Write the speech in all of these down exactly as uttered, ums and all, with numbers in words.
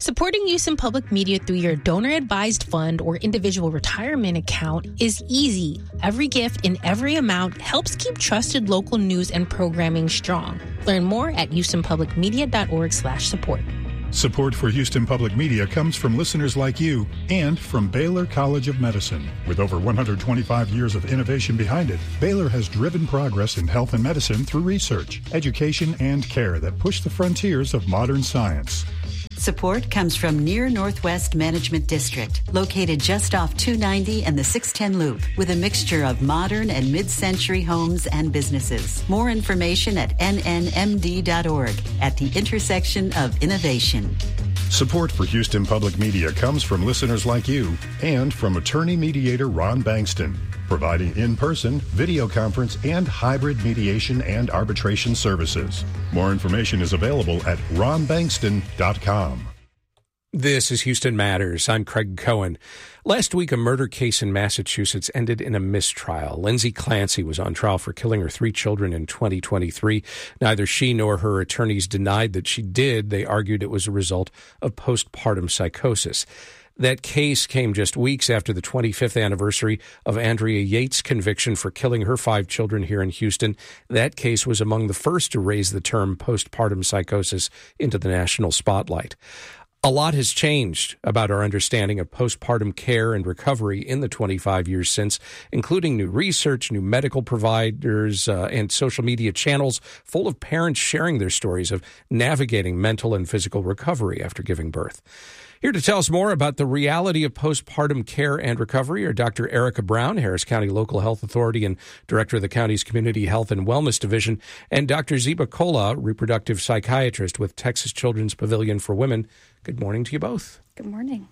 Supporting Houston Public Media through your donor-advised fund or individual retirement account is easy. Every gift in every amount helps keep trusted local news and programming strong. Learn more at houstonpublicmedia.org slash support. Support for Houston Public Media comes from listeners like you and from Baylor College of Medicine. With over one hundred twenty-five years of innovation behind it, Baylor has driven progress in health and medicine through research, education, and care that push the frontiers of modern science. Support comes from Near Northwest Management District, located just off two ninety and the six ten Loop, with a mixture of modern and mid-century homes and businesses. More information at N N M D dot org, at the intersection of innovation. Support for Houston Public Media comes from listeners like you and from attorney mediator Ron Bankston, providing in-person, video conference, and hybrid mediation and arbitration services. More information is available at ron bankston dot com. This is Houston Matters. I'm Craig Cohen. Last week, a murder case in Massachusetts ended in a mistrial. Lindsay Clancy was on trial for killing her three children in twenty twenty-three. Neither she nor her attorneys denied that she did. They argued it was a result of postpartum psychosis. That case came just weeks after the twenty-fifth anniversary of Andrea Yates' conviction for killing her five children here in Houston. That case was among the first to raise the term postpartum psychosis into the national spotlight. A lot has changed about our understanding of postpartum care and recovery in the twenty-five years since, including new research, new medical providers, uh, and social media channels full of parents sharing their stories of navigating mental and physical recovery after giving birth. Here to tell us more about the reality of postpartum care and recovery are Doctor Erica Brown, Harris County Local Health Authority and Director of the county's Community Health and Wellness Division, and Doctor Ziba Kola, reproductive psychiatrist with Texas Children's Pavilion for Women. Good morning to you both. Good morning.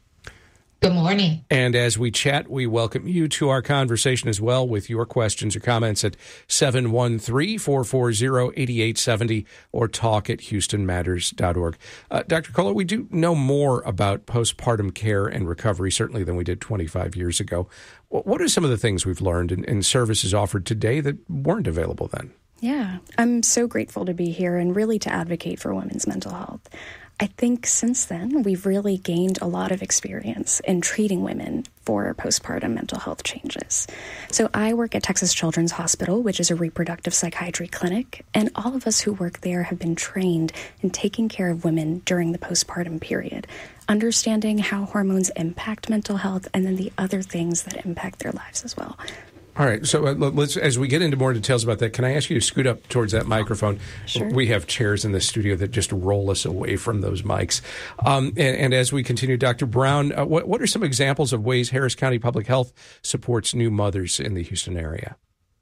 Good morning. And as we chat, we welcome you to our conversation as well with your questions or comments at seven one three, four four zero, eight eight seven zero or talk at houston matters dot org. Uh, Doctor Kola, we do know more about postpartum care and recovery, certainly than we did twenty-five years ago. What are some of the things we've learned and, and services offered today that weren't available then? Yeah, I'm so grateful to be here and really to advocate for women's mental health. I think since then, we've really gained a lot of experience in treating women for postpartum mental health changes. So I work at Texas Children's Hospital, which is a reproductive psychiatry clinic, and all of us who work there have been trained in taking care of women during the postpartum period, understanding how hormones impact mental health and then the other things that impact their lives as well. All right. So uh, let's, as we get into more details about that, can I ask you to scoot up towards that microphone? Sure. We have chairs in the studio that just roll us away from those mics. Um, and, and as we continue, Doctor Brown, uh, what, what are some examples of ways Harris County Public Health supports new mothers in the Houston area?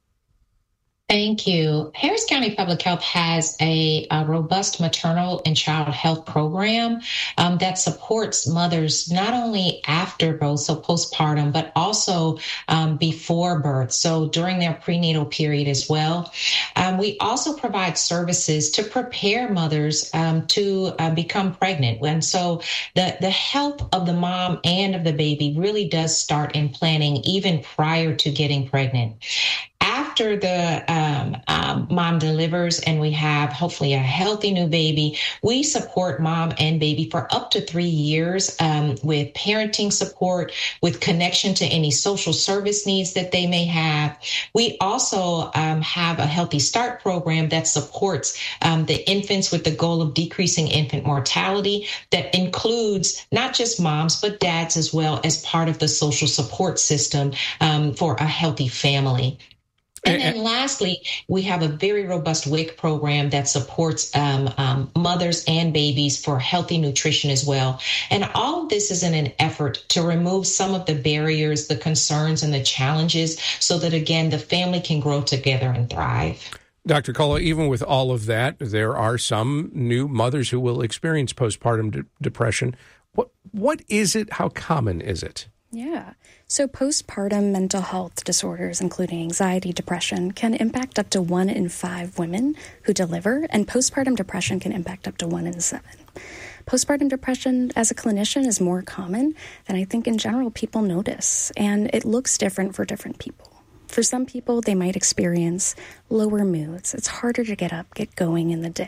Thank you. Harris County Public Health has a, a robust maternal and child health program um, that supports mothers not only after birth, so postpartum, but also um, before birth, so during their prenatal period as well. Um, we also provide services to prepare mothers um, to uh, become pregnant. And so the, the health of the mom and of the baby really does start in planning even prior to getting pregnant. After the um, um, mom delivers and we have hopefully a healthy new baby, we support mom and baby for up to three years um, with parenting support, with connection to any social service needs that they may have. We also um, have a Healthy Start program that supports um, the infants with the goal of decreasing infant mortality that includes not just moms, but dads as well as part of the social support system um, for a healthy family. And then lastly, we have a very robust W I C program that supports um, um, mothers and babies for healthy nutrition as well. And all of this is in an effort to remove some of the barriers, the concerns, and the challenges so that, again, the family can grow together and thrive. Doctor Kola, even with all of that, there are some new mothers who will experience postpartum de- depression. What What is it? How common is it? Yeah. So postpartum mental health disorders, including anxiety, depression, can impact up to one in five women who deliver, and postpartum depression can impact up to one in seven. Postpartum depression, as a clinician, is more common than I think in general people notice, and it looks different for different people. For some people, they might experience lower moods. It's harder to get up, get going in the day.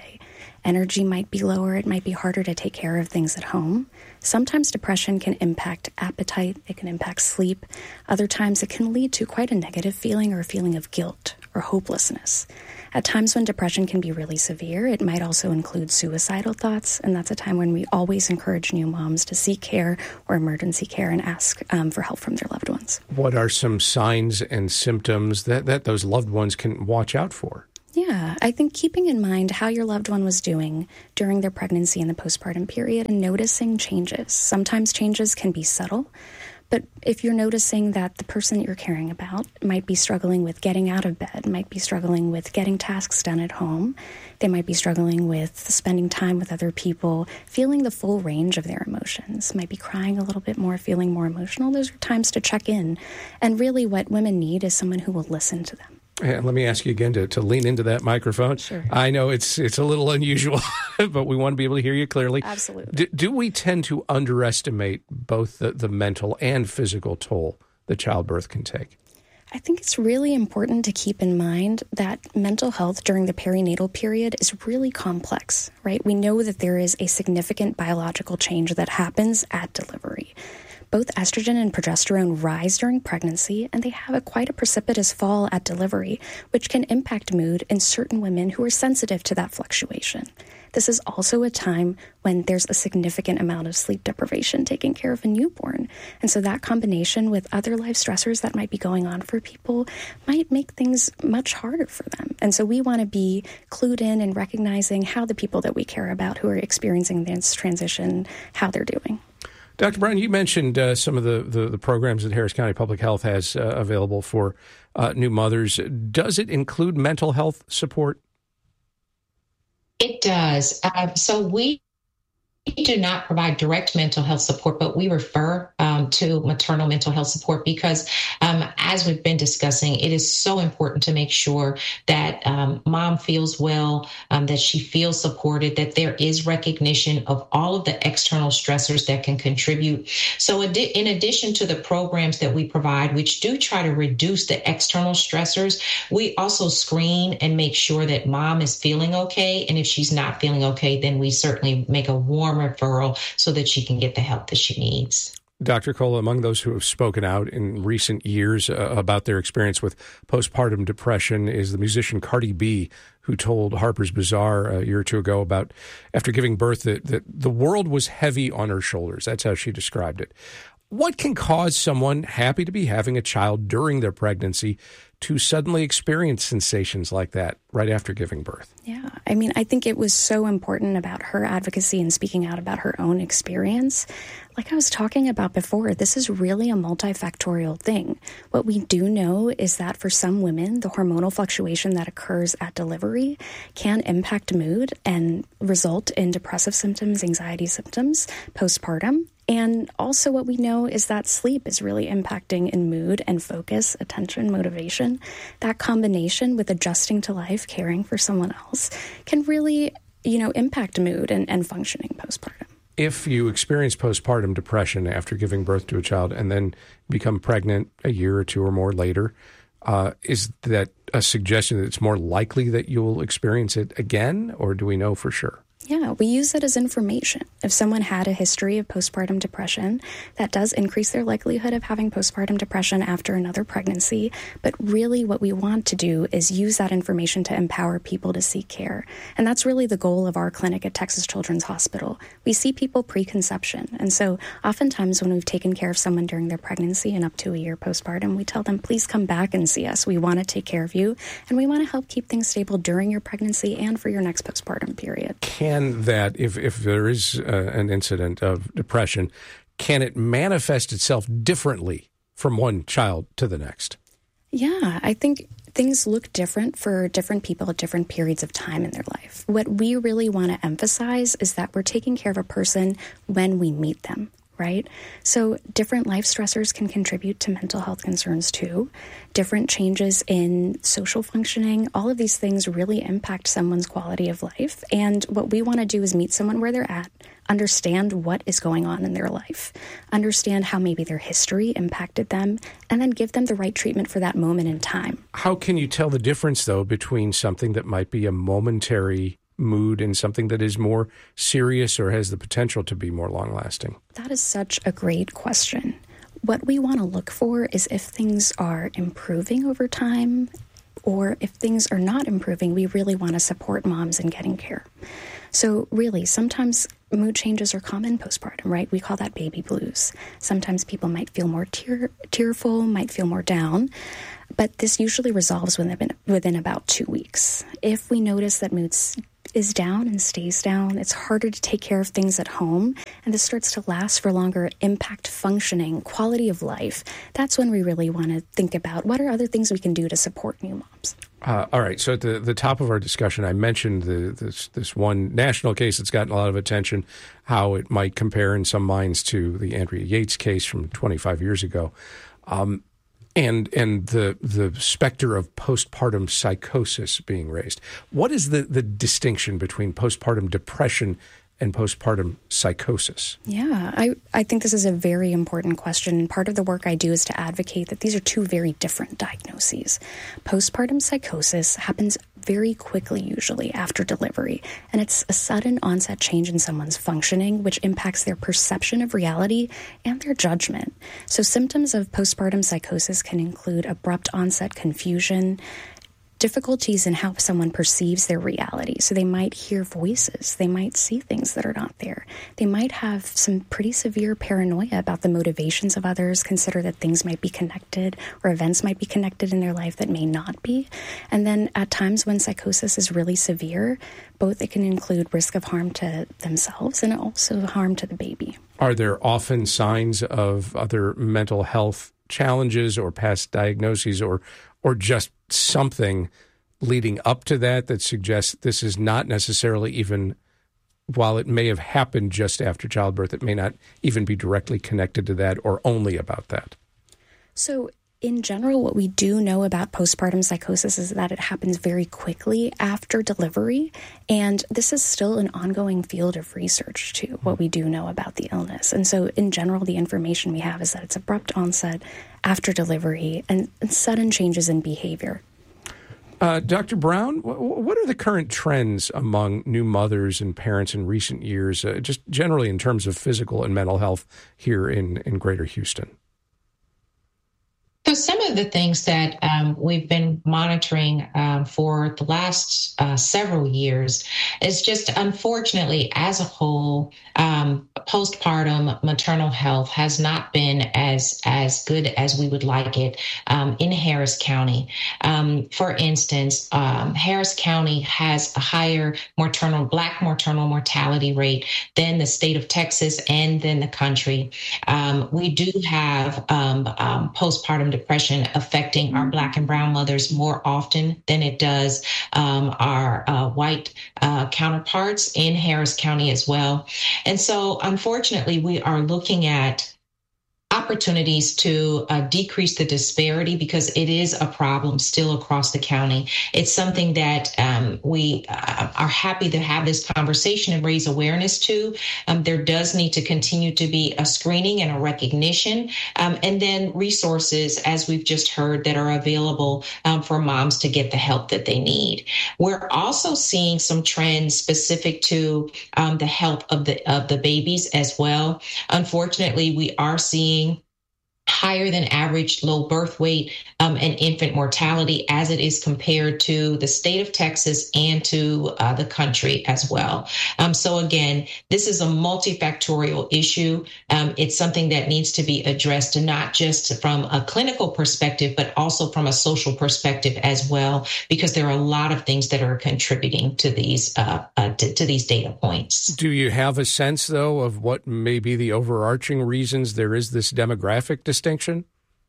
Energy might be lower. It might be harder to take care of things at home. Sometimes depression can impact appetite. It can impact sleep. Other times it can lead to quite a negative feeling or a feeling of guilt or hopelessness. At times when depression can be really severe, it might also include suicidal thoughts, and that's a time when we always encourage new moms to seek care or emergency care and ask um, for help from their loved ones. What are some signs and symptoms that, that those loved ones can watch out for? Yeah, I think keeping in mind how your loved one was doing during their pregnancy and the postpartum period and noticing changes. Sometimes changes can be subtle, but if you're noticing that the person that you're caring about might be struggling with getting out of bed, might be struggling with getting tasks done at home, they might be struggling with spending time with other people, feeling the full range of their emotions, might be crying a little bit more, feeling more emotional, those are times to check in. And really what women need is someone who will listen to them. And let me ask you again to, to lean into that microphone. Sure. I know it's it's a little unusual, but we want to be able to hear you clearly. Absolutely. Do, do we tend to underestimate both the, the mental and physical toll that childbirth can take? I think it's really important to keep in mind that mental health during the perinatal period is really complex, right? We know that there is a significant biological change that happens at delivery. Both estrogen and progesterone rise during pregnancy, and they have a quite a precipitous fall at delivery, which can impact mood in certain women who are sensitive to that fluctuation. This is also a time when there's a significant amount of sleep deprivation taking care of a newborn. And so that combination with other life stressors that might be going on for people might make things much harder for them. And so we want to be clued in and recognizing how the people that we care about who are experiencing this transition, how they're doing. Doctor Brown, you mentioned uh, some of the, the, the programs that Harris County Public Health has uh, available for uh, new mothers. Does it include mental health support? It does. Uh, so we do not provide direct mental health support, but we refer um, to maternal mental health support because, um, as we've been discussing, it is so important to make sure that um, mom feels well, um, that she feels supported, that there is recognition of all of the external stressors that can contribute. So in addition to the programs that we provide, which do try to reduce the external stressors, we also screen and make sure that mom is feeling okay. And if she's not feeling okay, then we certainly make a warm referral so that she can get the help that she needs. Doctor Kola, among those who have spoken out in recent years uh, about their experience with postpartum depression is the musician Cardi B, who told Harper's Bazaar a year or two ago about after giving birth that, that the world was heavy on her shoulders. That's how she described it. What can cause someone happy to be having a child during their pregnancy to suddenly experience sensations like that right after giving birth? Yeah, I mean, I think it was so important about her advocacy and speaking out about her own experience. Like I was talking about before, this is really a multifactorial thing. What we do know is that for some women, the hormonal fluctuation that occurs at delivery can impact mood and result in depressive symptoms, anxiety symptoms postpartum. And also what we know is that sleep is really impacting in mood and focus, attention, motivation. That combination with adjusting to life, caring for someone else can really, you know, impact mood and, and functioning postpartum. If you experience postpartum depression after giving birth to a child and then become pregnant a year or two or more later, uh, is that a suggestion that it's more likely that you'll experience it again, or do we know for sure? Yeah, we use it as information. If someone had a history of postpartum depression, that does increase their likelihood of having postpartum depression after another pregnancy. But really what we want to do is use that information to empower people to seek care. And that's really the goal of our clinic at Texas Children's Hospital. We see people pre-conception. And so oftentimes when we've taken care of someone during their pregnancy and up to a year postpartum, we tell them, please come back and see us. We want to take care of you, and we want to help keep things stable during your pregnancy and for your next postpartum period. Can that, if, if there is uh, an incident of depression, can it manifest itself differently from one child to the next? Yeah, I think things look different for different people at different periods of time in their life. What we really want to emphasize is that we're taking care of a person when we meet them. Right? So different life stressors can contribute to mental health concerns too. Different changes in social functioning, all of these things really impact someone's quality of life. And what we want to do is meet someone where they're at, understand what is going on in their life, understand how maybe their history impacted them, and then give them the right treatment for that moment in time. How can you tell the difference, though, between something that might be a momentary mood in something that is more serious or has the potential to be more long-lasting? That is such a great question. What we want to look for is if things are improving over time, or if things are not improving, we really want to support moms in getting care. So really, sometimes mood changes are common postpartum, right? We call that baby blues. Sometimes people might feel more tear, tearful, might feel more down, but this usually resolves within, within about two weeks. If we notice that mood is down and stays down, it's harder to take care of things at home, and this starts to last for longer, impact functioning, quality of life, that's when we really want to think about what are other things we can do to support new moms. Uh, all right. So at the, the top of our discussion, I mentioned the, this this one national case that's gotten a lot of attention, how it might compare in some minds to the Andrea Yates case from twenty-five years ago, um, and and the the specter of postpartum psychosis being raised. What is the, the distinction between postpartum depression and postpartum psychosis? Yeah, I, I think this is a very important question. Part of the work I do is to advocate that these are two very different diagnoses. Postpartum psychosis happens very quickly, usually after delivery, and it's a sudden onset change in someone's functioning, which impacts their perception of reality and their judgment. So symptoms of postpartum psychosis can include abrupt onset confusion, difficulties in how someone perceives their reality. So they might hear voices. They might see things that are not there. They might have some pretty severe paranoia about the motivations of others, consider that things might be connected or events might be connected in their life that may not be. And then at times when psychosis is really severe, both it can include risk of harm to themselves and also harm to the baby. Are there often signs of other mental health challenges or past diagnoses or or just something leading up to that that suggests this is not necessarily even, while it may have happened just after childbirth, it may not even be directly connected to that or only about that? So in general, what we do know about postpartum psychosis is that it happens very quickly after delivery, and this is still an ongoing field of research, too, what we do know about the illness. And so in general, the information we have is that it's abrupt onset after delivery and, and sudden changes in behavior. Uh, Doctor Brown, what are the current trends among new mothers and parents in recent years, uh, just generally in terms of physical and mental health here in, in Greater Houston? So some of the things that um, we've been monitoring um, for the last uh, several years is just, unfortunately, as a whole, um, postpartum maternal health has not been as as good as we would like it um, in Harris County. Um, for instance, um, Harris County has a higher maternal, Black maternal mortality rate than the state of Texas and than the country. Um, we do have um, um, postpartum depression affecting our Black and brown mothers more often than it does um, our uh, white uh, counterparts in Harris County as well. And so, unfortunately, we are looking at opportunities to uh, decrease the disparity because it is a problem still across the county. It's something that um, we uh, are happy to have this conversation and raise awareness to. Um, there does need to continue to be a screening and a recognition, um, and then resources, as we've just heard, that are available um, for moms to get the help that they need. We're also seeing some trends specific to um, the health of the of the babies as well. Unfortunately, we are seeing higher than average low birth weight um, and infant mortality as it is compared to the state of Texas and to uh, the country as well. Um, so again, this is a multifactorial issue. Um, it's something that needs to be addressed, not just from a clinical perspective, but also from a social perspective as well, because there are a lot of things that are contributing to these uh, uh, to, to these data points. Do you have a sense, though, of what may be the overarching reasons there is this demographic distinction?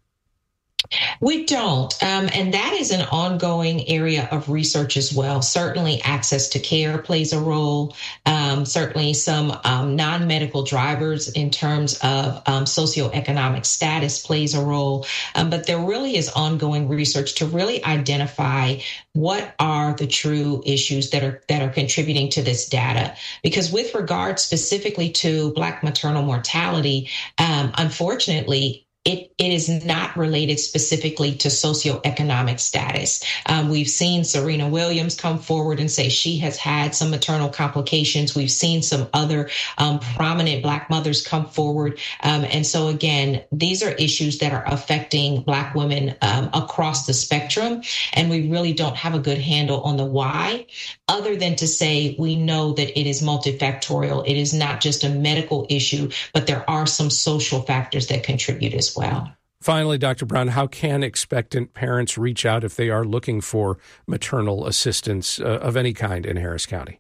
We don't. Um, and that is an ongoing area of research as well. Certainly access to care plays a role. Um, certainly some um, non-medical drivers in terms of um, socioeconomic status plays a role. Um, but there really is ongoing research to really identify what are the true issues that are that are contributing to this data. Because with regard specifically to Black maternal mortality, um, unfortunately, it, it is not related specifically to socioeconomic status. Um, we've seen Serena Williams come forward and say she has had some maternal complications. We've seen some other um, prominent Black mothers come forward. Um, and so, again, these are issues that are affecting Black women um, across the spectrum. And we really don't have a good handle on the why, other than to say we know that it is multifactorial. It is not just a medical issue, but there are some social factors that contribute as well. Finally, Doctor Brown, how can expectant parents reach out if they are looking for maternal assistance uh, of any kind in Harris County?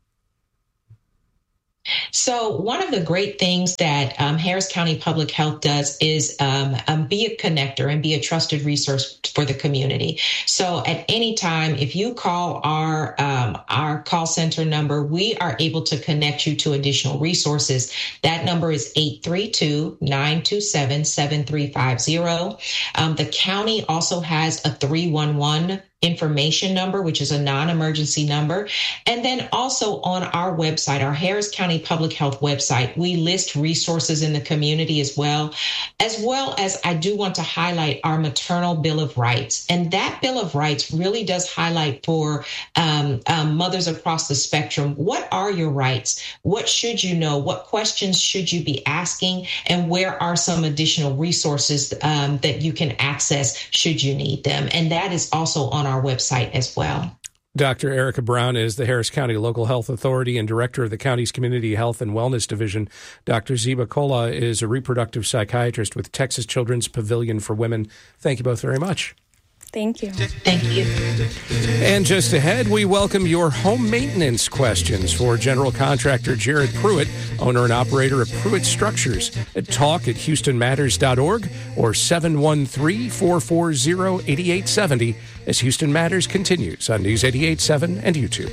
So one of the great things that um, Harris County Public Health does is um, um, be a connector and be a trusted resource for the community. So at any time, if you call our um, our call center number, we are able to connect you to additional resources. That number is eight three two, nine two seven, seven three five zero. Um, the county also has a three one one information number, which is a non-emergency number. And then also on our website, our Harris County Public Health website, we list resources in the community as well, as well as I do want to highlight our maternal Bill of Rights. And that Bill of Rights really does highlight for um, um, mothers across the spectrum, what are your rights? What should you know? What questions should you be asking? And where are some additional resources um, that you can access should you need them? And that is also on our website as well. Doctor Erica Brown is the Harris County Local Health Authority and Director of the county's Community Health and Wellness Division. Doctor Ziba Kola is a reproductive psychiatrist with Texas Children's Pavilion for Women. Thank you both very much. Thank you. Thank you. And just ahead, we welcome your home maintenance questions for general contractor Jared Pruitt, owner and operator of Pruitt Structures, at talk at houston matters dot org or seven one three, four four zero, eight eight seven zero as Houston Matters continues on News eighty-eight point seven and YouTube.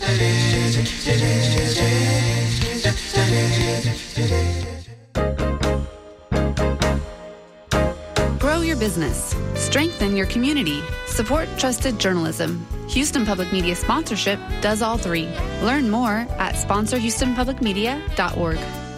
Grow your business. Strengthen your community. Support trusted journalism. Houston Public Media sponsorship does all three. Learn more at sponsor houston public media dot org.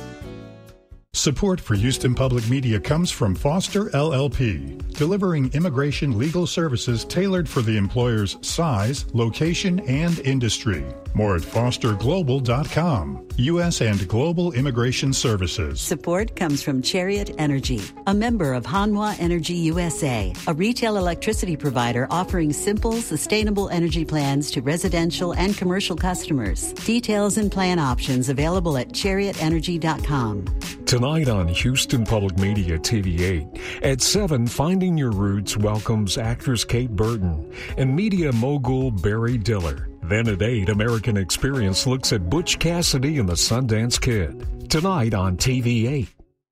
Support for Houston Public Media comes from Foster L L P, delivering immigration legal services tailored for the employer's size, location, and industry. More at foster global dot com. U S and Global Immigration Services. Support comes from Chariot Energy, a member of Hanwha Energy U S A, a retail electricity provider offering simple, sustainable energy plans to residential and commercial customers. Details and plan options available at chariot energy dot com. Tonight on Houston Public Media T V eight, at seven, Finding Your Roots welcomes actress Kate Burton and media mogul Barry Diller. Then at eight, American Experience looks at Butch Cassidy and the Sundance Kid. Tonight on T V eight.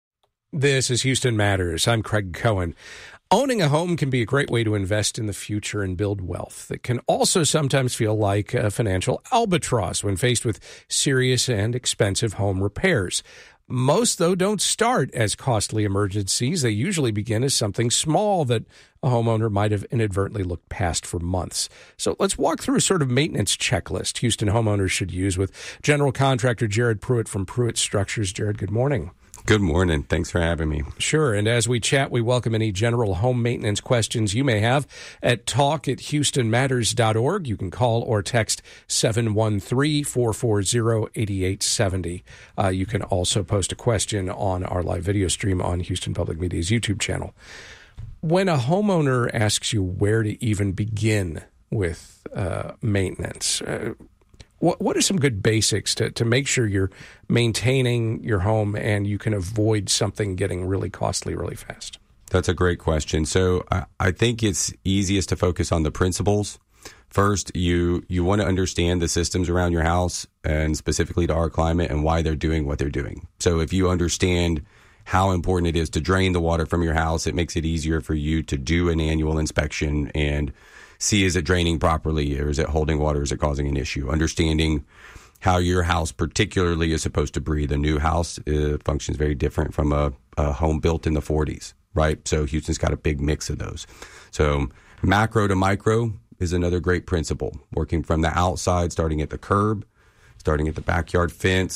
This is Houston Matters. I'm Craig Cohen. Owning a home can be a great way to invest in the future and build wealth. It can also sometimes feel like a financial albatross when faced with serious and expensive home repairs. Most, though, don't start as costly emergencies. They usually begin as something small that a homeowner might have inadvertently looked past for months. So let's walk through a sort of maintenance checklist Houston homeowners should use with general contractor Jared Pruitt from Pruitt Structures. Jared, good morning. Good morning. Thanks for having me. Sure. And as we chat, we welcome any general home maintenance questions you may have at talk at houston matters dot org. You can call or text seven one three, four four zero, eight eight seven zero. Uh, you can also post a question on our live video stream on Houston Public Media's YouTube channel. When a homeowner asks you where to even begin with uh, maintenance, uh, What what are some good basics to, to make sure you're maintaining your home and you can avoid something getting really costly really fast? That's a great question. So I, I think it's easiest to focus on the principles. First, you you want to understand the systems around your house and specifically to our climate and why they're doing what they're doing. So if you understand how important it is to drain the water from your house, it makes it easier for you to do an annual inspection and see, is it draining properly, or is it holding water, is it causing an issue? Understanding how your house particularly is supposed to breathe. A new house uh, functions very different from a, a home built in the forties, right? So Houston's got a big mix of those. So macro to micro is another great principle, working from the outside, starting at the curb, starting at the backyard fence,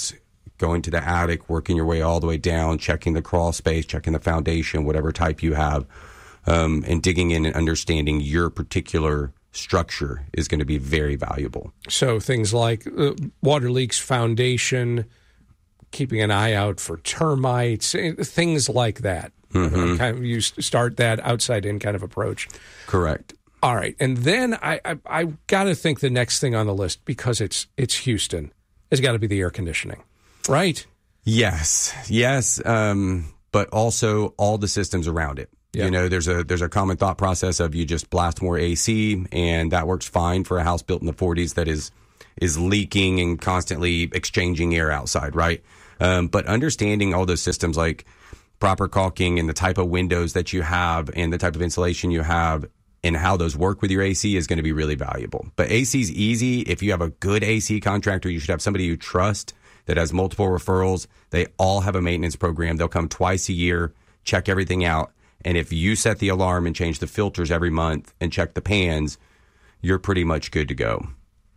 going to the attic, working your way all the way down, checking the crawl space, checking the foundation, whatever type you have, um, and digging in and understanding your particular structure is going to be very valuable. So things like uh, water leaks, foundation, keeping an eye out for termites, things like that. Mm-hmm. Kind of, you start that outside-in kind of approach. Correct. All right, and then I I, I got to think the next thing on the list, because it's it's Houston, has got to be the air conditioning, right? Yes, yes, um, but also all the systems around it. Yep. You know, there's a there's a common thought process of you just blast more A C, and that works fine for a house built in the forties that is is leaking and constantly exchanging air outside, right? Um, but understanding all those systems like proper caulking and the type of windows that you have and the type of insulation you have and how those work with your A C is going to be really valuable. But A C is easy. If you have a good A C contractor, you should have somebody you trust that has multiple referrals. They all have a maintenance program. They'll come twice a year, check everything out. And if you set the alarm and change the filters every month and check the pans, you're pretty much good to go.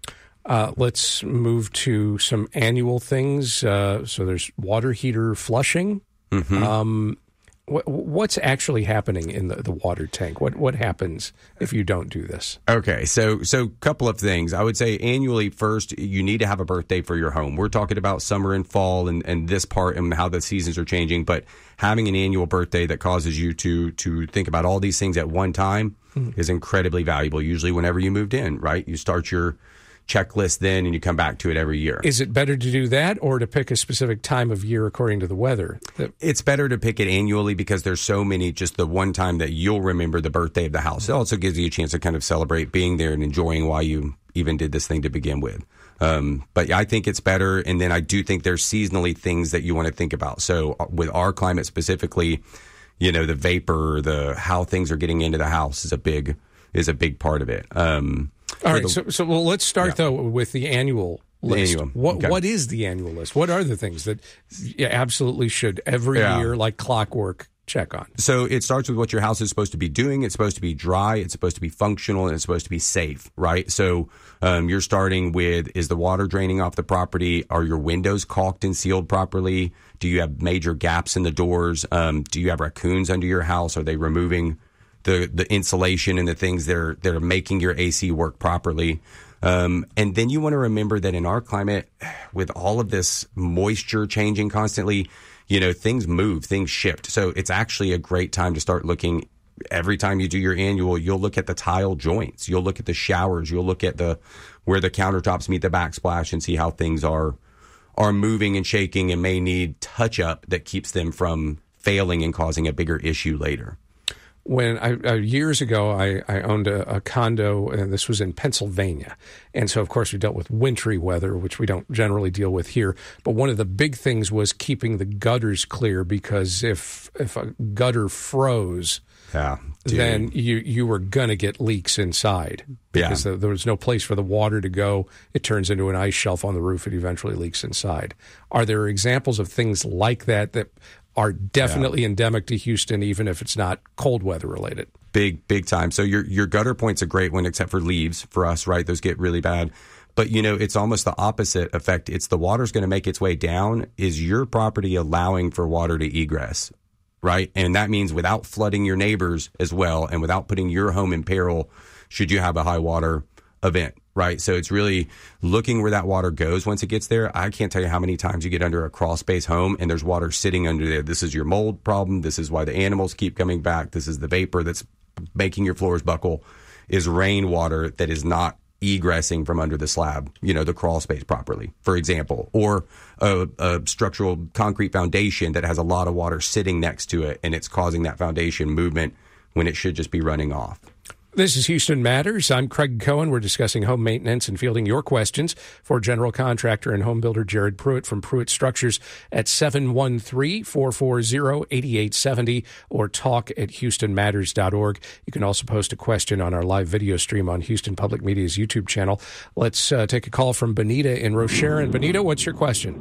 Uh, let's move to some annual things. Uh, so there's water heater flushing. Mm-hmm. Um, what, what's actually happening in the, the water tank? What what happens if you don't do this? Okay, so so couple of things. I would say annually, first, you need to have a birthday for your home. We're talking about summer and fall and, and this part and how the seasons are changing, but having an annual birthday that causes you to to think about all these things at one time mm-hmm. is incredibly valuable. Usually whenever you moved in, right? You start your checklist then and you come back to it every year. Is it better to do that or to pick a specific time of year according to the weather? It's better to pick it annually because there's so many, just the one time that you'll remember the birthday of the house. It also gives you a chance to kind of celebrate being there and enjoying why you even did this thing to begin with. Um, but I think it's better. And then I do think there's seasonally things that you want to think about. So with our climate specifically, you know, the vapor, the how things are getting into the house is a big is a big part of it. Um, All right, the, so so well, let's start yeah. though with the annual list. The annual. What okay. what is the annual list? What are the things that you absolutely should every yeah. year, like clockwork, check on? So it starts with what your house is supposed to be doing. It's supposed to be dry. It's supposed to be functional, and it's supposed to be safe, right? So um, you're starting with, is the water draining off the property? Are your windows caulked and sealed properly? Do you have major gaps in the doors? Um, do you have raccoons under your house? Are they removing the the insulation and the things that are, that are making your A C work properly? Um, and then you want to remember that in our climate, with all of this moisture changing constantly, you know, things move, things shift. So it's actually a great time to start looking. Every time you do your annual, you'll look at the tile joints. You'll look at the showers. You'll look at the where the countertops meet the backsplash and see how things are are moving and shaking and may need touch up that keeps them from failing and causing a bigger issue later. When I, uh, years ago, I, I owned a, a condo, and this was in Pennsylvania. And so, of course, we dealt with wintry weather, which we don't generally deal with here. But one of the big things was keeping the gutters clear, because if if a gutter froze, yeah, then you, you were going to get leaks inside. Because yeah. the, there was no place for the water to go. It turns into an ice shelf on the roof. It eventually leaks inside. Are there examples of things like that that are definitely yeah. endemic to Houston, even if it's not cold weather related? Big, big time. So your your gutter point's a great one, except for leaves for us, right? Those get really bad. But, you know, it's almost the opposite effect. It's the water's going to make its way down. Is your property allowing for water to egress, right? And that means without flooding your neighbors as well and without putting your home in peril should you have a high water event. Right. So it's really looking where that water goes once it gets there. I can't tell you how many times you get under a crawl space home and there's water sitting under there. This is your mold problem. This is why the animals keep coming back. This is the vapor that's making your floors buckle, is rainwater that is not egressing from under the slab, you know, the crawl space properly, for example, or a, a structural concrete foundation that has a lot of water sitting next to it and it's causing that foundation movement when it should just be running off. This is Houston Matters. I'm Craig Cohen. We're discussing home maintenance and fielding your questions for general contractor and home builder Jared Pruitt from Pruitt Structures at seven one three, four four zero, eight eight seven zero or talk at houston matters dot org. You can also post a question on our live video stream on Houston Public Media's YouTube channel. Let's uh, take a call from Benita in Rocheron. Benita, what's your question?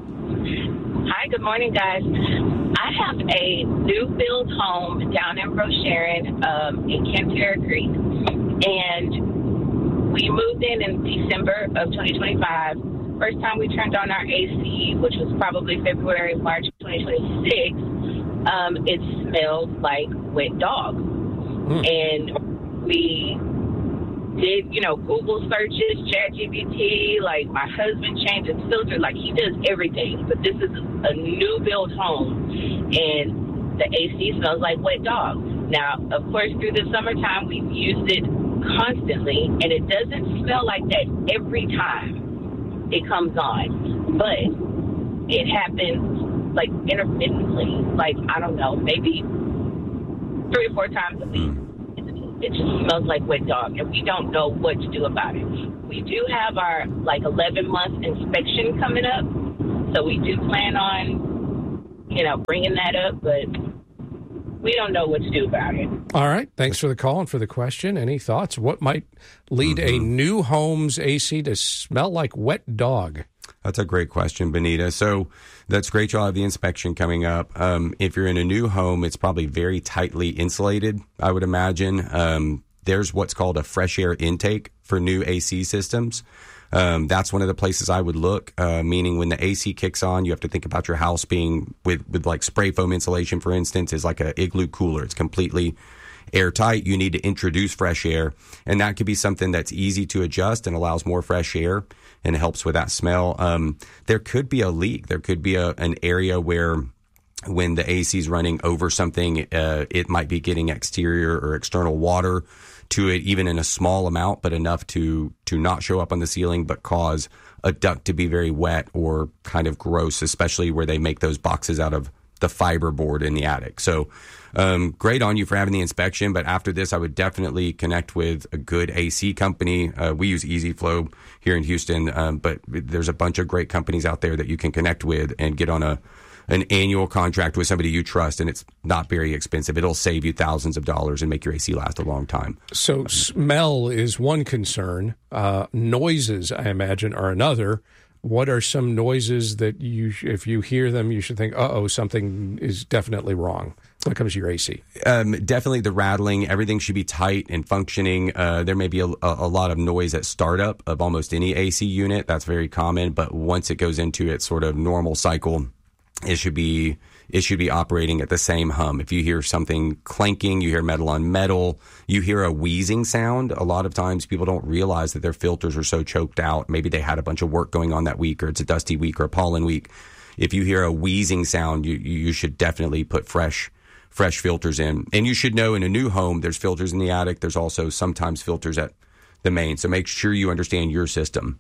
Hi, good morning, guys. I have a new build home down in Rocheron um, in Cantera Creek, and we moved in in December of twenty twenty-five. first time we turned on our A C, which was probably February, March twenty twenty-six, um, it smelled like wet dog. Mm. And we did, you know, Google searches, ChatGPT, like my husband changed his filter, like he does everything. But this is a new build home, and the A C smells like wet dog. Now, of course, through the summertime, we've used it constantly, and it doesn't smell like that every time it comes on, but it happens like intermittently, like I don't know, maybe three or four times a week. It just smells like wet dog, and we don't know what to do about it. We do have our like eleven month inspection coming up, so we do plan on, you know, bringing that up, but we don't know what to do about it. All right. Thanks for the call and for the question. Any thoughts? What might lead mm-hmm. a new home's A C to smell like wet dog? That's a great question, Benita. So that's great. You'll have the inspection coming up. Um, if you're in a new home, it's probably very tightly insulated, I would imagine. Um, there's what's called a fresh air intake for new A C systems. Um, that's one of the places I would look, uh, meaning when the A C kicks on, you have to think about your house being with, with like spray foam insulation, for instance, is like a igloo cooler. It's completely airtight. You need to introduce fresh air, and that could be something that's easy to adjust and allows more fresh air and helps with that smell. Um, there could be a leak. There could be a, an area where when the A C is running over something, uh, it might be getting exterior or external water to it, even in a small amount, but enough to to not show up on the ceiling, but cause a duct to be very wet or kind of gross, especially where they make those boxes out of the fiber board in the attic. So um, great on you for having the inspection, but after this, I would definitely connect with a good A C company. Uh, we use EasyFlow here in Houston, um, but there's a bunch of great companies out there that you can connect with and get on a an annual contract with somebody you trust, and it's not very expensive. It'll save you thousands of dollars and make your A C last a long time. So smell is one concern. Uh, noises, I imagine, are another. What are some noises that you, if you hear them, you should think, uh-oh, something is definitely wrong when it comes to your A C? Um, definitely the rattling. Everything should be tight and functioning. Uh, there may be a, a lot of noise at startup of almost any A C unit. That's very common. But once it goes into its sort of normal cycle, it should be it should be operating at the same hum. If you hear something clanking, you hear metal on metal, you hear a wheezing sound. A lot of times people don't realize that their filters are so choked out. Maybe they had a bunch of work going on that week, or it's a dusty week or a pollen week. If you hear a wheezing sound, you, you should definitely put fresh fresh filters in. And you should know in a new home, there's filters in the attic. There's also sometimes filters at the main. So make sure you understand your system.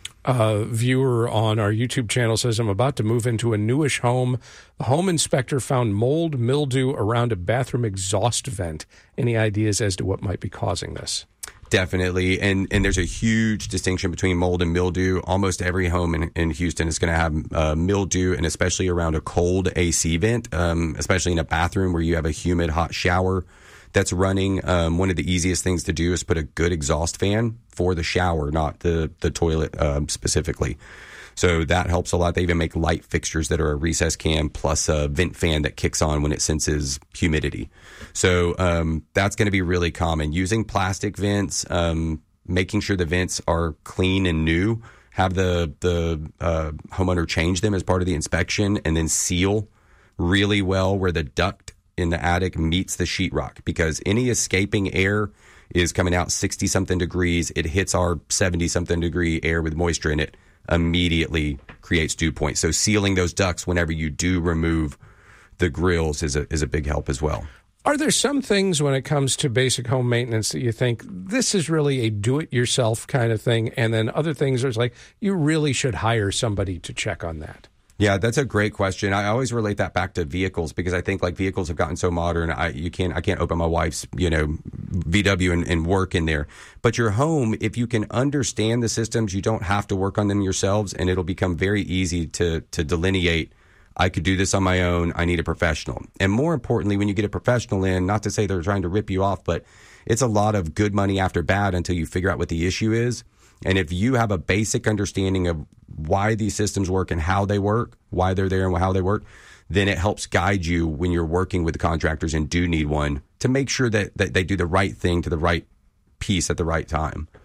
A viewer on our YouTube channel says, I'm about to move into a newish home. The home inspector found mold, mildew around a bathroom exhaust vent. Any ideas as to what might be causing this? Definitely. And and there's a huge distinction between mold and mildew. Almost every home in, in Houston is going to have uh, mildew, and especially around a cold A C vent, um, especially in a bathroom where you have a humid, hot shower that's running. Um, one of the easiest things to do is put a good exhaust fan for the shower, not the, the toilet um, specifically. So that helps a lot. They even make light fixtures that are a recessed cam plus a vent fan that kicks on when it senses humidity. So um, that's going to be really common. Using plastic vents, um, making sure the vents are clean and new, have the, the uh, homeowner change them as part of the inspection, and then seal really well where the duct in the attic meets the sheetrock, because any escaping air is coming out sixty something degrees. It hits our seventy something degree air with moisture in it, immediately creates dew points. So sealing those ducts whenever you do remove the grills is a is a big help as well. Are there some things when it comes to basic home maintenance that you think this is really a do-it-yourself kind of thing, and then other things are like you really should hire somebody to check on that? Yeah, that's a great question. I always relate that back to vehicles, because I think like vehicles have gotten so modern. I you can't I can't open my wife's you know V W and, and work in there. But your home, if you can understand the systems, you don't have to work on them yourselves, and it'll become very easy to to delineate. I could do this on my own. I need a professional. And more importantly, when you get a professional in, not to say they're trying to rip you off, but it's a lot of good money after bad until you figure out what the issue is. And if you have a basic understanding of why these systems work and how they work, why they're there and how they work, then it helps guide you when you're working with the contractors and do need one to make sure that, that they do the right thing to the right piece at the right time.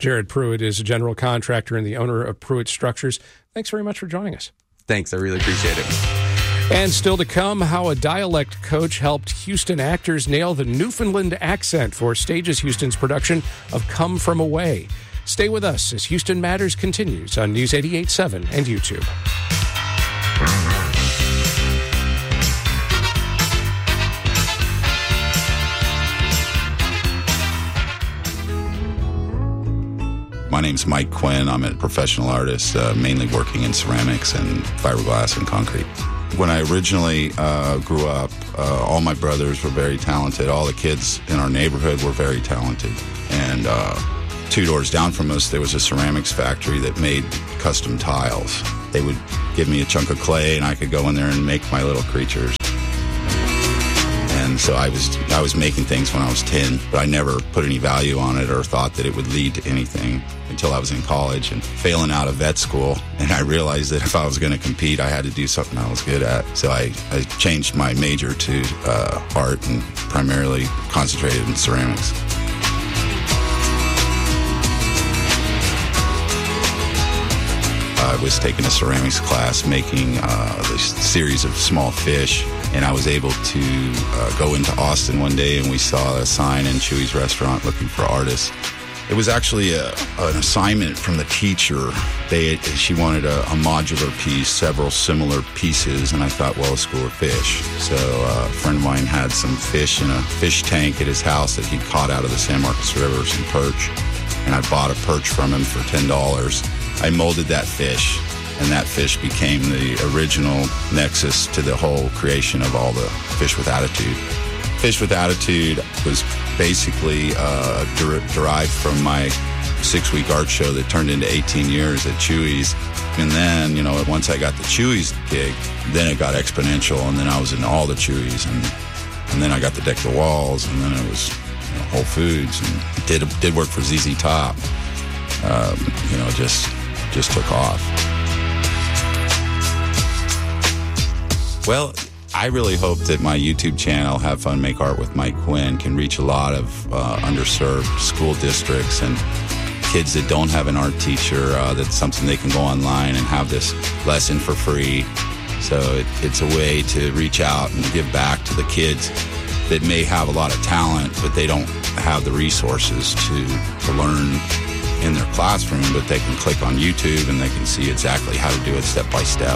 Jared Pruitt is a general contractor and the owner of Pruitt Structures. Thanks very much for joining us. Thanks. I really appreciate it. And still to come, how a dialect coach helped Houston actors nail the Newfoundland accent for Stages Houston's production of Come From Away. Stay with us as Houston Matters continues on News eighty-eight point seven and YouTube. My name's Mike Quinn. I'm a professional artist, uh, mainly working in ceramics and fiberglass and concrete. When I originally uh, grew up, uh, all my brothers were very talented. All the kids in our neighborhood were very talented. And uh, two doors down from us, there was a ceramics factory that made custom tiles. They would give me a chunk of clay, and I could go in there and make my little creatures. And so I was I was making things when I was ten, but I never put any value on it or thought that it would lead to anything until I was in college and failing out of vet school. And I realized that if I was going to compete, I had to do something I was good at. So I, I changed my major to uh, art and primarily concentrated in ceramics. I was taking a ceramics class making uh, this series of small fish, and I was able to uh, go into Austin one day, and we saw a sign in Chewy's restaurant looking for artists. It was actually a, an assignment from the teacher. They, she wanted a, a modular piece, several similar pieces, and I thought, well, a school of fish. So uh, a friend of mine had some fish in a fish tank at his house that he'd caught out of the San Marcos River, some perch, and I bought a perch from him for ten dollars. I molded that fish, and that fish became the original nexus to the whole creation of all the Fish with Attitude. Fish with Attitude was basically uh, der- derived from my six-week art show that turned into eighteen years at Chewy's. And then, you know, once I got the Chewy's gig, then it got exponential, and then I was in all the Chewy's, and and then I got the Deck the Walls, and then it was, you know, Whole Foods, and did did work for Z Z Top. Um, you know, just just took off. Well, I really hope that my YouTube channel, Have Fun Make Art with Mike Quinn, can reach a lot of uh, underserved school districts and kids that don't have an art teacher. Uh, that's something they can go online and have this lesson for free. So it, it's a way to reach out and give back to the kids that may have a lot of talent, but they don't have the resources to, to learn in their classroom, but they can click on YouTube and they can see exactly how to do it step by step.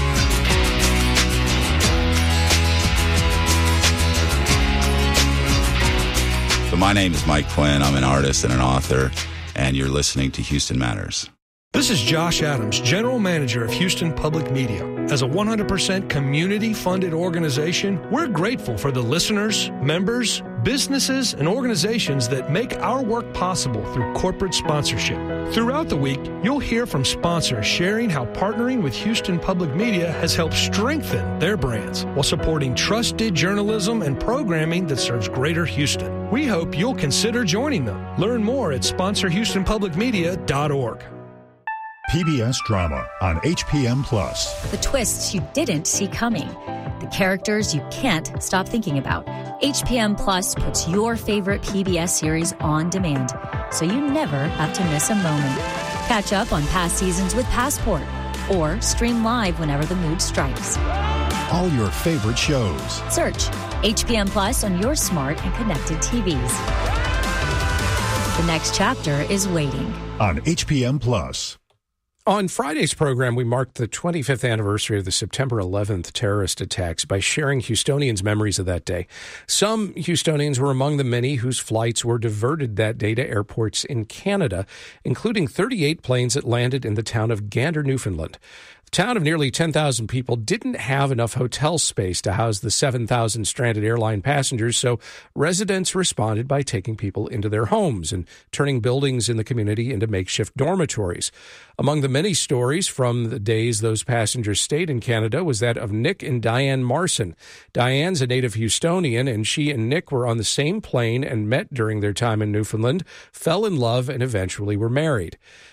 So my name is Mike Quinn. I'm an artist and an author, and you're listening to Houston Matters. This is Josh Adams, General Manager of Houston Public Media. As a one hundred percent community-funded organization, we're grateful for the listeners, members, businesses, and organizations that make our work possible through corporate sponsorship. Throughout the week, you'll hear from sponsors sharing how partnering with Houston Public Media has helped strengthen their brands while supporting trusted journalism and programming that serves Greater Houston. We hope you'll consider joining them. Learn more at sponsor houston public media dot org. P B S Drama on H P M Plus. The twists you didn't see coming. The characters you can't stop thinking about. H P M Plus puts your favorite P B S series on demand, so you never have to miss a moment. Catch up on past seasons with Passport, or stream live whenever the mood strikes. All your favorite shows. Search H P M Plus on your smart and connected T Vs. The next chapter is waiting. On H P M Plus. On Friday's program, we marked the twenty-fifth anniversary of the September eleventh terrorist attacks by sharing Houstonians' memories of that day. Some Houstonians were among the many whose flights were diverted that day to airports in Canada, including thirty-eight planes that landed in the town of Gander, Newfoundland. The town of nearly ten thousand people didn't have enough hotel space to house the seven thousand stranded airline passengers, so residents responded by taking people into their homes and turning buildings in the community into makeshift dormitories. Among the many stories from the days those passengers stayed in Canada was that of Nick and Diane Marson. Diane's a native Houstonian, and she and Nick were on the same plane and met during their time in Newfoundland, fell in love, and eventually were married.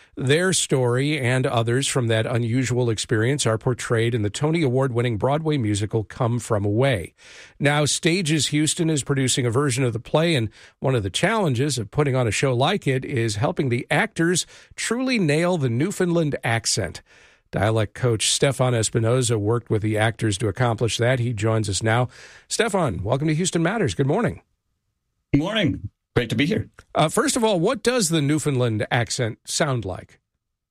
Their story and others from that unusual experience are portrayed in the Tony Award-winning Broadway musical Come From Away. Now, Stages Houston is producing a version of the play, and one of the challenges of putting on a show like it is helping the actors truly nail the Newfoundland accent. Dialect coach Stefan Espinoza worked with the actors to accomplish that. He joins us now. Stefan, welcome to Houston Matters. Good morning. Good morning. Great to be here. Uh, first of all, what does the Newfoundland accent sound like?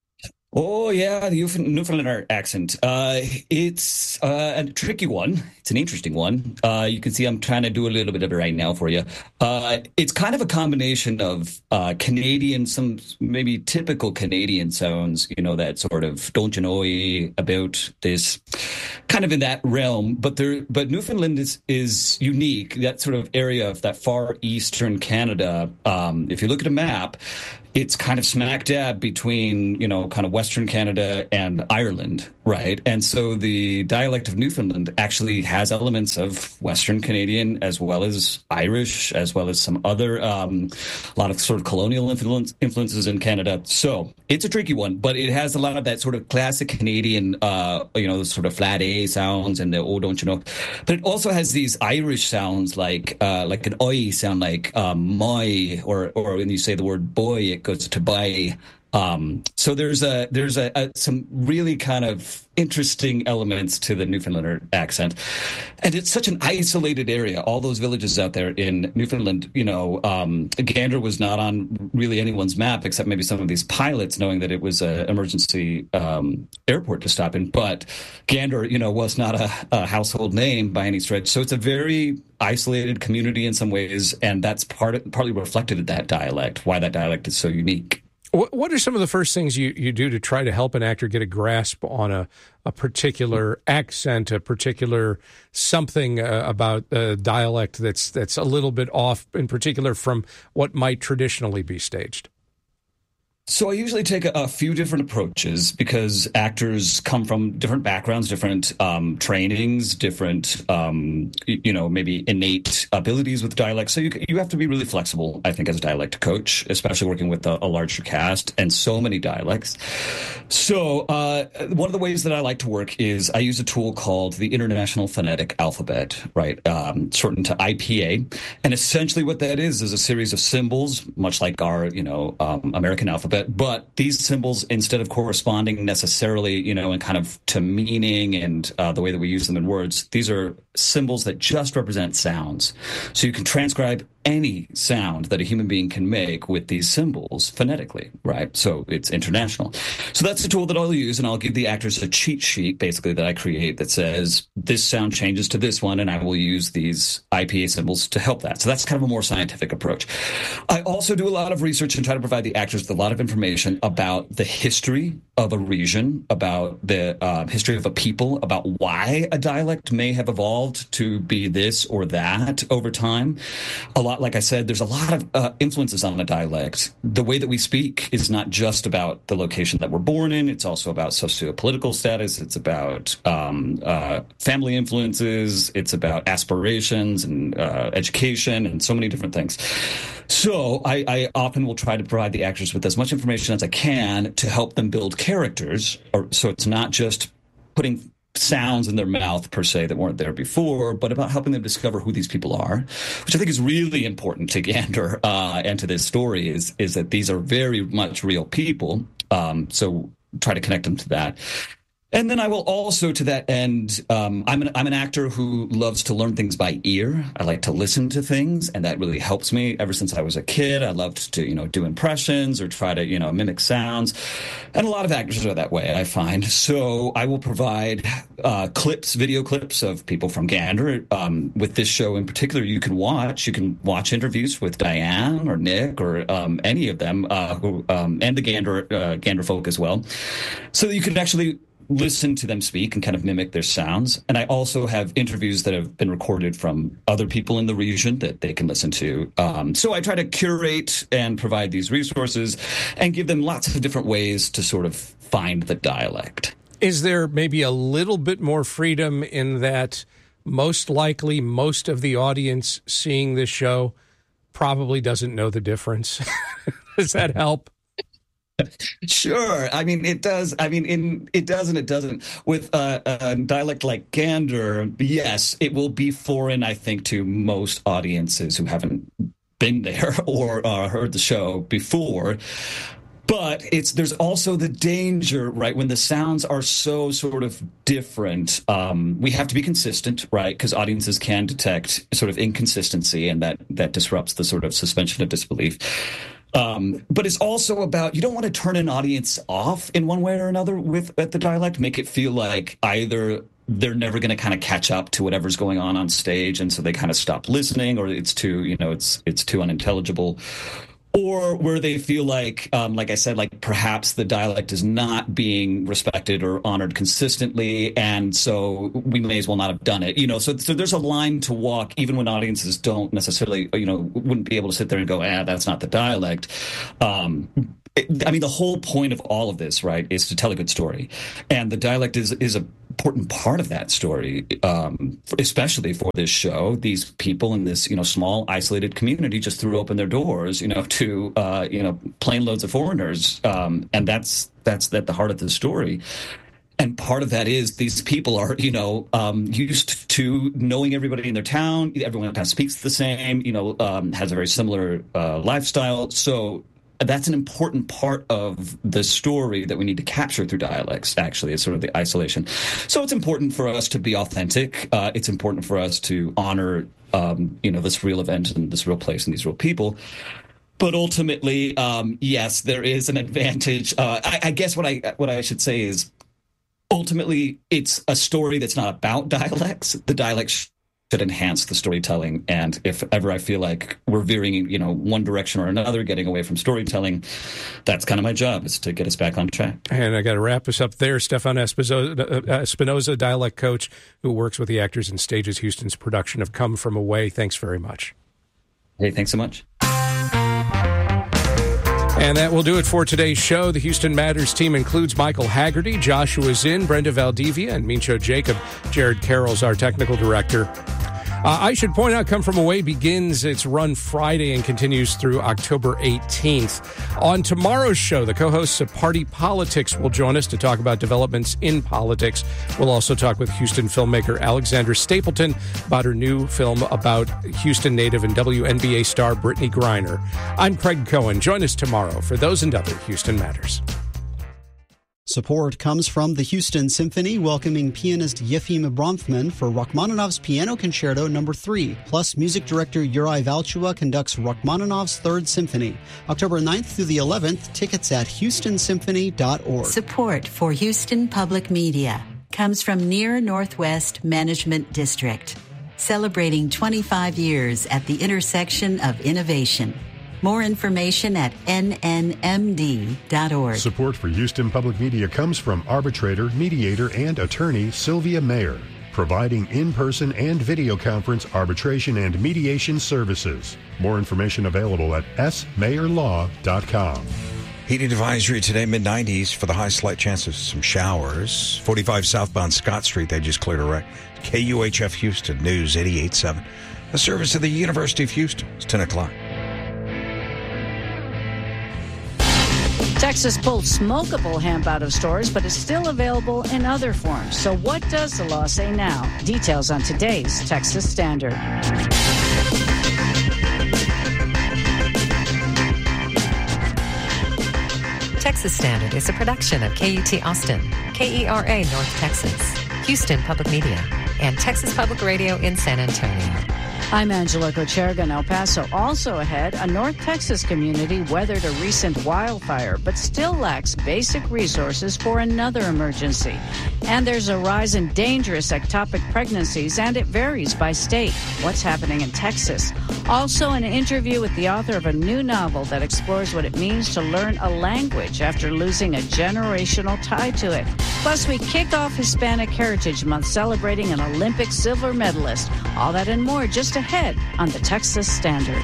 Oh, yeah, the Newfoundlander accent. Uh, it's uh, a tricky one. It's an interesting one. Uh, you can see I'm trying to do a little bit of it right now for you. Uh, it's kind of a combination of uh, Canadian, some maybe typical Canadian sounds, you know, that sort of don't you know about this, kind of in that realm. But there, but Newfoundland is, is unique, that sort of area of that far eastern Canada. Um, if you look at a map, it's kind of smack dab between, you know, kind of Western Canada and Ireland, right? And so the dialect of Newfoundland actually has elements of Western Canadian as well as Irish, as well as some other, um, a lot of sort of colonial influence, influences in Canada. So it's a tricky one, but it has a lot of that sort of classic Canadian, uh, you know, sort of flat A sounds and the oh, don't you know. But it also has these Irish sounds like uh, like an oi sound like um, my, or or when you say the word boy, it goes to buy. Um, so there's a there's a, a some really kind of interesting elements to the Newfoundlander accent, and it's such an isolated area. All those villages out there in Newfoundland, you know, um, Gander was not on really anyone's map except maybe some of these pilots, knowing that it was an emergency um, airport to stop in. But Gander, you know, was not a, a household name by any stretch. So it's a very isolated community in some ways, and that's part of, partly reflected in that dialect. Why that dialect is so unique. What are some of the first things you, you do to try to help an actor get a grasp on a, a particular accent, a particular something uh, about a dialect that's that's a little bit off, in particular from what might traditionally be staged? So I usually take a, a few different approaches because actors come from different backgrounds, different um, trainings, different, um, you know, maybe innate abilities with dialect. So you you have to be really flexible, I think, as a dialect coach, especially working with a, a larger cast and so many dialects. So uh, one of the ways that I like to work is I use a tool called the International Phonetic Alphabet, right, um, shortened to I P A. And essentially what that is is a series of symbols, much like our, you know, um, American alphabet. But these symbols, instead of corresponding necessarily, you know, and kind of to meaning and uh, the way that we use them in words, these are symbols that just represent sounds. So you can transcribe any sound that a human being can make with these symbols phonetically, right? So it's international. So that's the tool that I'll use, and I'll give the actors a cheat sheet, basically, that I create that says this sound changes to this one, and I will use these I P A symbols to help that. So that's kind of a more scientific approach. I also do a lot of research and try to provide the actors with a lot of information about the history of a region, about the uh, history of a people, about why a dialect may have evolved to be this or that over time. A lot, like I said, there's a lot of uh, influences on the dialect. The way that we speak is not just about the location that we're born in. It's also about sociopolitical status. It's about um, uh, family influences. It's about aspirations and uh, education and so many different things. So I, I often will try to provide the actors with as much information as I can to help them build characters. Or, so it's not just putting sounds in their mouth per se that weren't there before, but about helping them discover who these people are, which I think is really important to Gander uh, and to this story is is that these are very much real people. Um, so try to connect them to that. And then I will also, to that end, um, I'm an I'm an actor who loves to learn things by ear. I like to listen to things, and that really helps me. Ever since I was a kid, I loved to, you know, do impressions or try to, you know, mimic sounds. And a lot of actors are that way, I find. So I will provide uh, clips, video clips of people from Gander. Um, with this show in particular, you can watch. You can watch interviews with Diane or Nick or um, any of them, uh, who um, and the Gander uh, Gander folk as well. So you can actually listen to them speak and kind of mimic their sounds. And I also have interviews that have been recorded from other people in the region that they can listen to. Um, so I try to curate and provide these resources and give them lots of different ways to sort of find the dialect. Is there maybe a little bit more freedom in that most likely most of the audience seeing this show probably doesn't know the difference? Does that help? Sure. I mean, it does. I mean, in, it does and it doesn't. With uh, a dialect like Gander, yes, it will be foreign, I think, to most audiences who haven't been there or uh, heard the show before. But it's there's also the danger, right, when the sounds are so sort of different. Um, we have to be consistent, right, because audiences can detect sort of inconsistency, and that, that disrupts the sort of suspension of disbelief. Um, but it's also about, you don't want to turn an audience off in one way or another with at the dialect, make it feel like either they're never going to kind of catch up to whatever's going on on stage, and so they kind of stop listening, or it's too, you know, it's it's too unintelligible. Or where they feel like, um, like I said, like perhaps the dialect is not being respected or honored consistently, and so we may as well not have done it. You know, so so there's a line to walk, even when audiences don't necessarily, you know, wouldn't be able to sit there and go, ah, that's not the dialect. Um, it, I mean, the whole point of all of this, right, is to tell a good story, and the dialect is is a important part of that story, um, especially for this show. These people in this, you know, small, isolated community just threw open their doors, you know, to, uh, you know, plane loads of foreigners. Um, and that's that's at the heart of the story. And part of that is these people are, you know, um, used to knowing everybody in their town. Everyone kind of speaks the same, you know, um, has a very similar uh, lifestyle. So that's an important part of the story that we need to capture through dialects, actually, is sort of the isolation. So it's important for us to be authentic. Uh, it's important for us to honor, um, you know, this real event and this real place and these real people. But ultimately, um, yes, there is an advantage. Uh, I, I guess what I what I should say is, ultimately, it's a story that's not about dialects. The dialects should enhance the storytelling. And if ever I feel like we're veering, you know, one direction or another, getting away from storytelling, that's kind of my job, is to get us back on track. And I got to wrap us up there. Stefan Espinoza, Espinoza, dialect coach who works with the actors and stages Houston's production of Come From Away. Thanks very much. Hey, thanks so much. And that will do it for today's show. The Houston Matters team includes Michael Haggerty, Joshua Zinn, Brenda Valdivia, and Mincho Jacob. Jared Carroll's our technical director. Uh, I should point out, Come From Away begins its run Friday and continues through October eighteenth. On tomorrow's show, the co-hosts of Party Politics will join us to talk about developments in politics. We'll also talk with Houston filmmaker Alexandra Stapleton about her new film about Houston native and W N B A star Brittany Griner. I'm Craig Cohen. Join us tomorrow for those and other Houston Matters. Support comes from the Houston Symphony, welcoming pianist Yefim Bronfman for Rachmaninoff's Piano Concerto Number three. Plus, music director Yuri Valchua conducts Rachmaninoff's Third Symphony. October ninth through the eleventh, tickets at houston symphony dot org. Support for Houston Public Media comes from Near Northwest Management District, celebrating twenty-five years at the intersection of innovation. More information at N N M D dot org. Support for Houston Public Media comes from arbitrator, mediator, and attorney Sylvia Mayer, providing in-person and video conference arbitration and mediation services. More information available at s mayer law dot com. Heating advisory today, mid nineties for the high, slight chance of some showers. forty-five southbound Scott Street, they just cleared a wreck. K U H F Houston News eighty-eight point seven. A service of the University of Houston. It's ten o'clock. Texas pulled smokable hemp out of stores, but is still available in other forms. So what does the law say now? Details on today's Texas Standard. Texas Standard is a production of K U T Austin, K E R A North Texas, Houston Public Media, and Texas Public Radio in San Antonio. I'm Angela Kocherga in El Paso. Also ahead, a North Texas community weathered a recent wildfire, but still lacks basic resources for another emergency. And there's a rise in dangerous ectopic pregnancies, and it varies by state. What's happening in Texas? Also, an interview with the author of a new novel that explores what it means to learn a language after losing a generational tie to it. Plus, we kick off Hispanic Heritage Month celebrating an Olympic silver medalist. All that and more just ahead on the Texas Standard.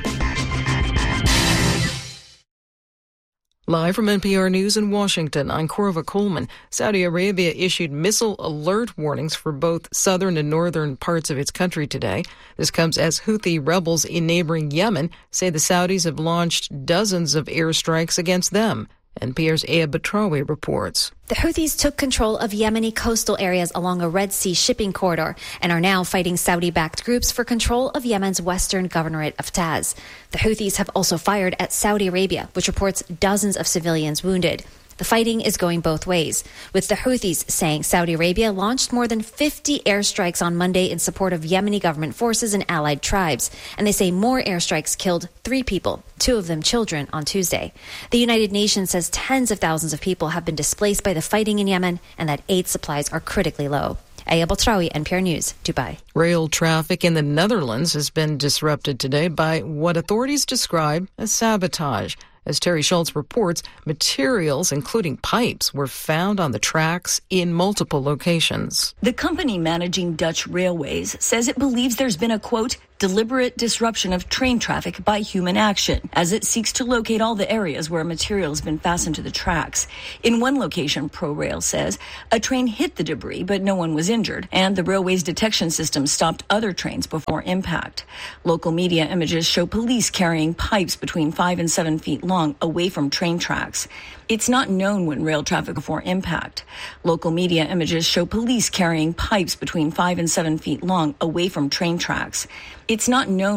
Live from N P R News in Washington, I'm Corva Coleman. Saudi Arabia issued missile alert warnings for both southern and northern parts of its country today. This comes as Houthi rebels in neighboring Yemen say the Saudis have launched dozens of airstrikes against them. N P R's Aya Batrawi reports. The Houthis took control of Yemeni coastal areas along a Red Sea shipping corridor and are now fighting Saudi-backed groups for control of Yemen's western governorate of Taz. The Houthis have also fired at Saudi Arabia, which reports dozens of civilians wounded. The fighting is going both ways, with the Houthis saying Saudi Arabia launched more than fifty airstrikes on Monday in support of Yemeni government forces and allied tribes. And they say more airstrikes killed three people, two of them children, on Tuesday. The United Nations says tens of thousands of people have been displaced by the fighting in Yemen and that aid supplies are critically low. Aya Batrawi, N P R News, Dubai. Rail traffic in the Netherlands has been disrupted today by what authorities describe as sabotage. As Terry Schultz reports, materials, including pipes, were found on the tracks in multiple locations. The company managing Dutch railways says it believes there's been a, quote, deliberate disruption of train traffic by human action as it seeks to locate all the areas where material has been fastened to the tracks. In one location, ProRail says, a train hit the debris, but no one was injured, and the railway's detection system stopped other trains before impact. Local media images show police carrying pipes between five and seven feet long away from train tracks. It's not known when rail traffic before impact. Local media images show police carrying pipes between five and seven feet long away from train tracks. It's not known